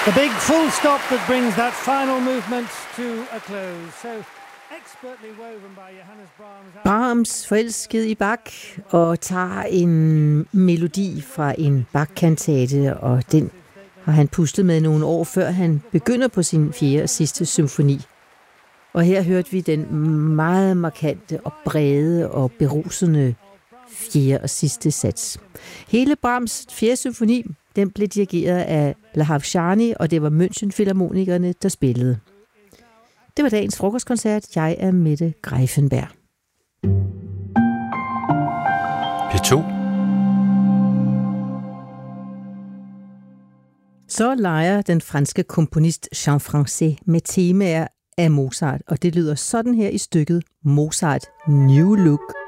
The big full stop that brings that final movement to a close. So expertly woven by Johannes Brahms. Brahms forelsket i Bach og tager en melodi fra en Bach-kantate, og den har han pustet med nogle år før han begynder på sin 4. og sidste symfoni. Og her hørte vi den meget markante og brede og berusende 4. og sidste sats. Hele Brahms 4. symfoni, den blev dirigeret af Lahav Shani, og det var München Philharmonikerne, der spillede. Det var dagens frokostkoncert. Jeg er Mette Greiffenberg. P2. Så leger den franske komponist Jean Francais med temaer af Mozart, og det lyder sådan her i stykket Mozart New Look.